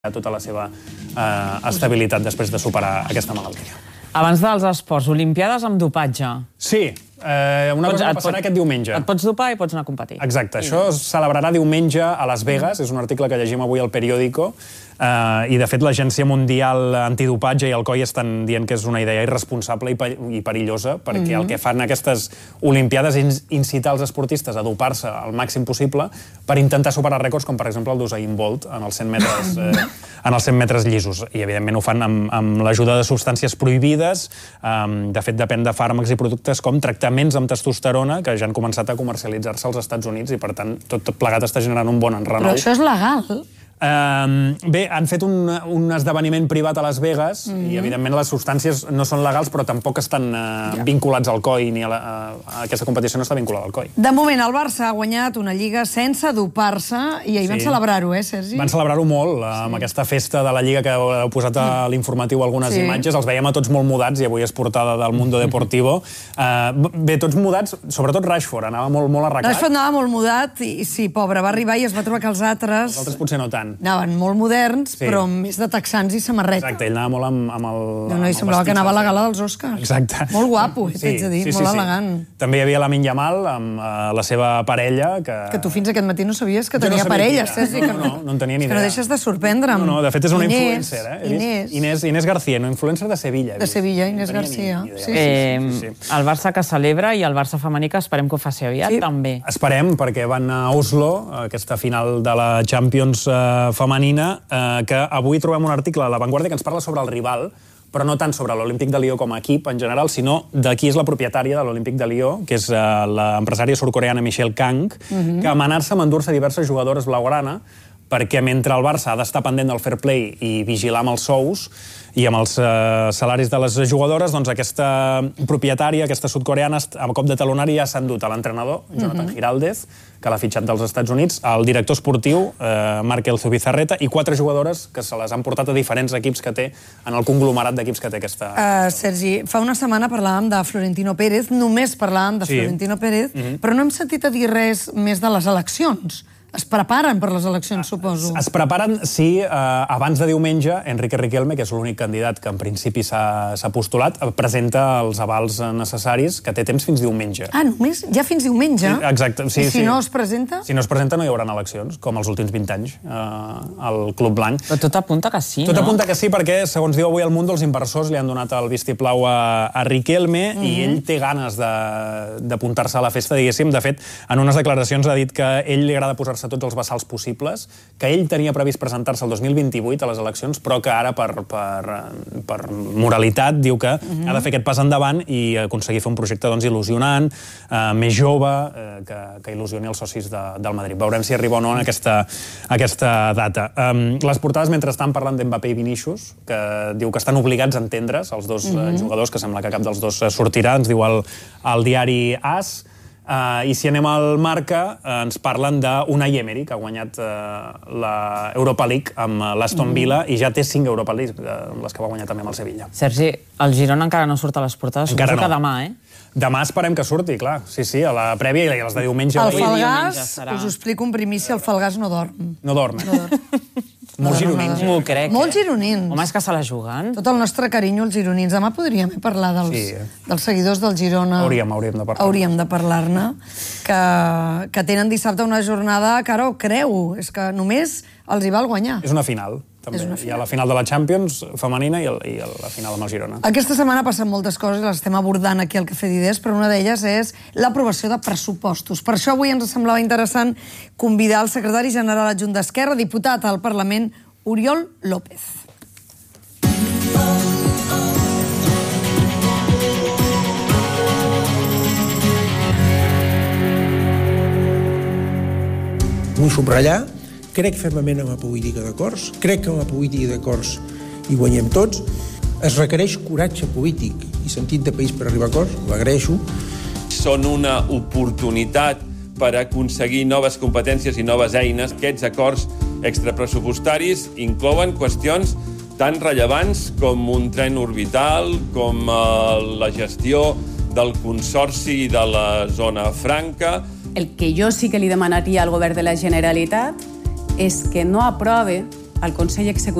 tota la seva estabilitat després de superar aquesta malaltia. Abans dels esports, Olimpiades amb dopatge. Sí, una cosa que passarà aquest diumenge. Et pots dopar i pots anar a competir. Exacte, això es celebrarà diumenge a Las Vegas, és un article que llegim avui al Periódico, i de fet l'Agència Mundial Antidopatge i el COI estan dient que és una idea irresponsable i perillosa, perquè el que fan aquestes Olimpiades és incitar els esportistes a dopar-se al màxim possible per intentar superar rècords com per exemple el d'Usain Bolt en els 100 metres llisos, i evidentment ho fan amb l'ajuda de substàncies prohibides. De fet depèn de fàrmacs i productes com tractaments amb testosterona que ja han començat a comercialitzar-se als Estats Units i per tant tot plegat està generant un bon enrenou. Però això és legal? Bé, han fet un esdeveniment privat a Las Vegas i evidentment les substàncies no són legals però tampoc estan vinculats al COI ni aquesta competició no està vinculada al COI. De moment el Barça ha guanyat una lliga sense dopar-se i ahir van celebrar-ho, Sergi? Van celebrar-ho molt amb aquesta festa de la lliga que heu posat a l'informatiu algunes imatges, els veiem a tots molt mudats i avui és portada del Mundo Deportivo. Bé, tots mudats, sobretot Rashford, anava molt arreglat. Rashford anava molt mudat i sí, pobre, va arribar i es va trobar que els altres... Els altres potser no tant. Anaven molt moderns, però més de texans i samarreta. Exacte, ell anava molt amb el... No, i semblava que anava a la gala dels Oscars. Exacte. Molt guapo, t'haig de dir, molt elegant. També hi havia Lamine Yamal amb la seva parella, que tu fins aquest matí no sabies que tenia parella, Sergi. No en tenia ni idea. Que no deixes de sorprendre'm. No, de fet és una influencer, Inés García, una influencer de Sevilla. De Sevilla, Inés García. El Barça que celebra i el Barça femení que esperem que ho faci aviat, també. Esperem, perquè van a Oslo, aquesta final de la Champions femenina, que avui trobem un article a La Vanguardia que ens parla sobre el rival, però no tant sobre l'Olímpic de Lió com a equip en general, sinó de qui és la propietària de l'Olímpic de Lió, que és l'empresària sud-coreana Michelle Kang, que amenaça amb endur-se diverses jugadores blaugrana, perquè mentre el Barça ha d'estar pendent del fair play i vigilar amb els sous i amb els salaris de les jugadores, doncs aquesta propietària, aquesta sud-coreana, a cop de talonari ja s'ha endut a l'entrenador, Jonathan Giraldez, que l'ha fitxat dels Estats Units, el director esportiu, Markel Zubizarreta, i 4 jugadores que se les han portat a diferents equips que té, en el conglomerat d'equips que té aquesta... Sergi, fa una setmana parlàvem de Florentino Pérez, només parlàvem de Florentino Pérez, però no hem sentit a dir res més de les eleccions. Es preparen per les eleccions, suposo. Es preparen, sí. Abans de diumenge, Enrique Riquelme, que és l'únic candidat que en principi s'ha postulat, presenta els avals necessaris, que té temps fins diumenge. Només? Ja fins diumenge? Exacte, sí. I si no es presenta? Si no es presenta no hi haurà eleccions, com els últims 20 anys al Club Blanc. Però tot apunta que sí, no? Tot apunta que sí, perquè, segons diu avui El Mundo, els inversors li han donat el vistiplau a Riquelme i ell té ganes d'apuntar-se a la festa, diguéssim. De fet, en unes declaracions ha dit que a ell li agrada posar-se tots els bassals possibles, que ell tenia previst presentar-se el 2028 a les eleccions, però que ara, per moralitat, diu que ha de fer aquest pas endavant i aconseguir fer un projecte il·lusionant, més jove, que il·lusioni els socis del Madrid. Veurem si arriba o no en aquesta data. Les portades, mentrestant, parlen d'Mbappé i Vinícius, que diu que estan obligats a entendre's, els dos jugadors, que sembla que cap dels dos sortirà, ens diu el diari AS. I si anem al Marca, ens parlen d'Unai Emery, que ha guanyat l'Europa League amb l'Aston Villa i ja té 5 Europa League, les que va guanyar també amb el Sevilla. Sergi, el Girona encara no surt a les portades, suposo que demà, Demà esperem que surti, clar. Sí, a la prèvia i a les de diumenge. El Falgàs, us ho explico en primícia, el Falgàs no dorm. No dorm. Molt gironins. M'ho crec. Molt gironins. Home, és que se la juguen. Tot el nostre carinyo als gironins. Demà podríem parlar dels seguidors del Girona. Hauríem de parlar. Hauríem de parlar-ne. Que tenen dissabte una jornada que ara ho creu. És que només els hi val guanyar. És una final, també. Hi ha la final de la Champions femenina i la final amb el Girona. Aquesta setmana passen moltes coses i les estem abordant aquí al Cafè d'Idees, però una d'elles és l'aprovació de pressupostos. Per això avui ens semblava interessant convidar el secretari general adjunt d'Esquerra, diputat al Parlament, Oriol López. Vull subratllar, crec fermament en la política d'acords, crec que en la política d'acords hi guanyem tots. Es requereix coratge polític i sentit de país per arribar a acords, ho agraeixo. Són una oportunitat per aconseguir noves competències i noves eines. Aquests acords extrapressupostaris inclouen qüestions tan rellevants com un tren orbital, com la gestió del consorci de la zona franca. El que jo sí que li demanaria al govern de la Generalitat és que no aprove el Consell Executiu